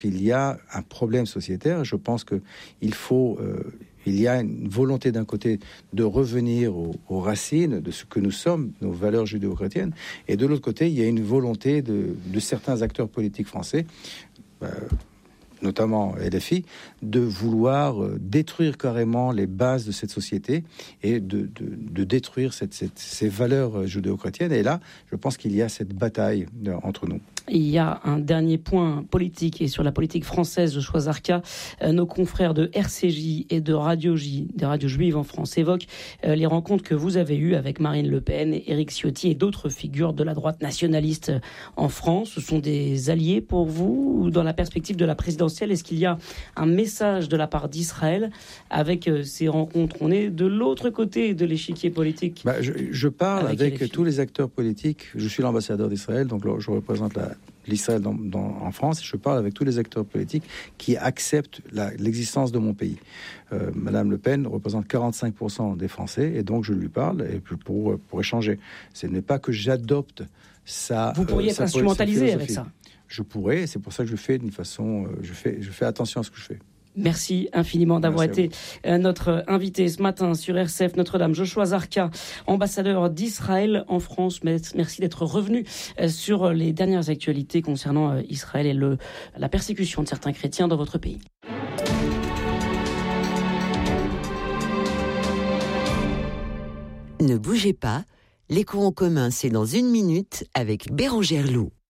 Il y a un problème sociétaire. Je pense qu'il faut... il y a une volonté d'un côté de revenir aux racines de ce que nous sommes, nos valeurs judéo-chrétiennes, et de l'autre côté, il y a une volonté de certains acteurs politiques français, notamment LFI, de vouloir détruire carrément les bases de cette société et de détruire ces valeurs judéo-chrétiennes. Et là, je pense qu'il y a cette bataille entre nous. Il y a un dernier point politique et sur la politique française de Choix-Arca. Nos confrères de RCJ et de Radio J, des radios juives en France, évoquent les rencontres que vous avez eues avec Marine Le Pen, Éric Ciotti et d'autres figures de la droite nationaliste en France. Ce sont des alliés pour vous dans la perspective de la présidentielle? Est-ce qu'il y a un message de la part d'Israël avec ces rencontres? On est de l'autre côté de l'échiquier politique. Je parle avec tous les acteurs politiques. Je suis l'ambassadeur d'Israël, donc je représente l'Israël en France. Je parle avec tous les acteurs politiques qui acceptent l'existence de mon pays. Madame Le Pen représente 45% des Français, et donc je lui parle et pour échanger. Ce n'est pas que j'adopte ça. Vous pourriez être instrumentalisé avec ça. Je pourrais, c'est pour ça que je fais d'une façon... Je fais attention à ce que je fais. Merci infiniment d'avoir été notre invité ce matin sur RCF Notre-Dame. Joshua Zarka, ambassadeur d'Israël en France. Merci d'être revenu sur les dernières actualités concernant Israël et la persécution de certains chrétiens dans votre pays. Ne bougez pas, l'écho en commun, c'est dans 1 minute avec Bérangère Loup.